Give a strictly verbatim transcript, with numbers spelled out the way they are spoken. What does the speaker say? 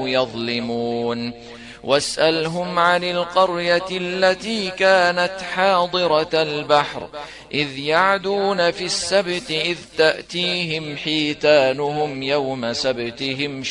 كانوا يظلمون واسألهم عن القرية التي كانت حاضرة البحر إذ يعدون في السبت إذ تأتيهم حيتانهم يوم سبتهم